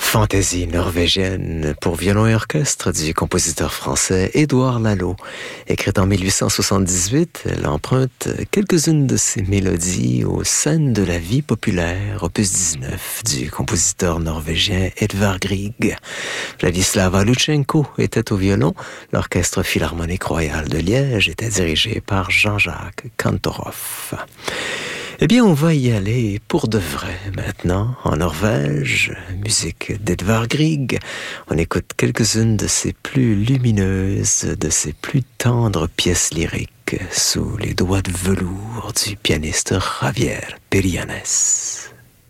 Fantaisie norvégienne pour violon et orchestre du compositeur français Édouard Lalo. Écrite en 1878, elle emprunte quelques-unes de ses mélodies aux scènes de la vie populaire, opus 19, du compositeur norvégien Edvard Grieg. Vladislava Lutchenko était au violon. L'Orchestre philharmonique royal de Liège était dirigé par Jean-Jacques Kantorov. Eh bien, on va y aller pour de vrai maintenant, en Norvège, musique d'Edvard Grieg. On écoute quelques-unes de ses plus lumineuses, de ses plus tendres pièces lyriques sous les doigts de velours du pianiste Javier Perianes.